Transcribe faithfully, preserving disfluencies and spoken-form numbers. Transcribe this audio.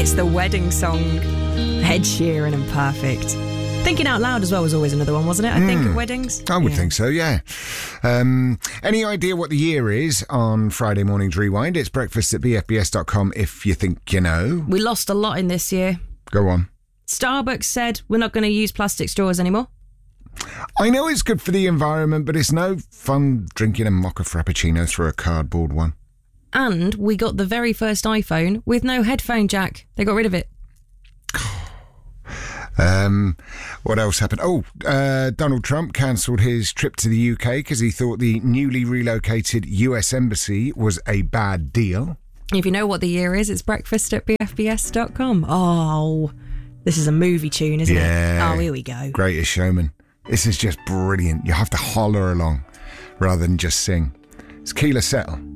It's the wedding song. Ed Sheeran and Perfect. Thinking Out Loud as well was always another one, wasn't it? I mm. think at weddings. I would yeah. think so, yeah. Um, any idea what the year is on Friday Morning's Rewind? It's breakfast at b f b s dot com if you think you know. We lost a lot in this year. Go on. Starbucks said we're not going to use plastic straws anymore. I know it's good for the environment, but it's no fun drinking a mocha frappuccino through a cardboard one. And we got the very first iPhone with no headphone jack. They got rid of it. Um, what else happened? Oh, uh, Donald Trump cancelled his trip to the U K because he thought the newly relocated U S Embassy was a bad deal. If you know what the year is, it's breakfast at b f b s dot com. Oh, this is a movie tune, isn't yeah. it? Oh, here we go. Greatest Showman. This is just brilliant. You have to holler along rather than just sing. It's Keela Settle.